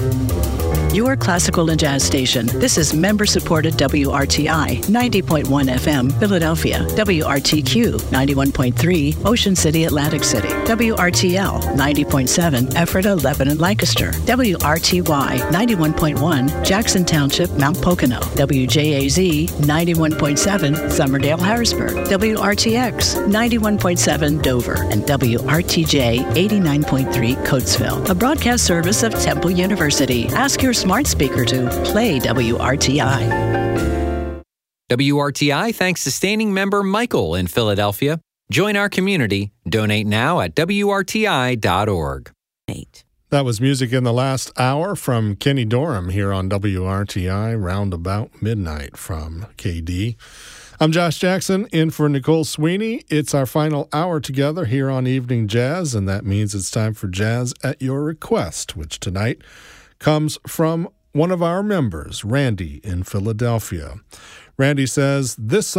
Your classical and jazz station. This is member-supported WRTI, 90.1 FM, Philadelphia. WRTQ, 91.3, Ocean City, Atlantic City. WRTL, 90.7, Ephrata, Lebanon, Lancaster. WRTY, 91.1, Jackson Township, Mount Pocono. WJAZ, 91.7, Summerdale, Harrisburg. WRTX, 91.7, Dover. And WRTJ, 89.3, Coatesville. A broadcast service of Temple University. Ask your smart speaker to play WRTI. WRTI thanks sustaining member Michael in Philadelphia. Join our community. Donate now at WRTI.org. That was music in the last hour from Kenny Dorham here on WRTI, round about midnight from KD. I'm Josh Jackson, in for Nicole Sweeney. It's our final hour together here on Evening Jazz, and that means it's time for Jazz at Your Request, which tonight comes from one of our members, Randy in Philadelphia. Randy says, this